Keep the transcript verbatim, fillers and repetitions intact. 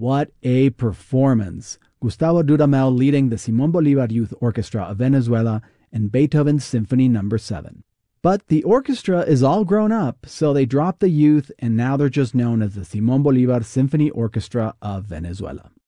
What a performance! Gustavo Dudamel leading the Simón Bolívar Youth Orchestra of Venezuela in Beethoven's Symphony number seven. But the orchestra is all grown up, so they dropped the youth and now they're just known as the Simón Bolívar Symphony Orchestra of Venezuela.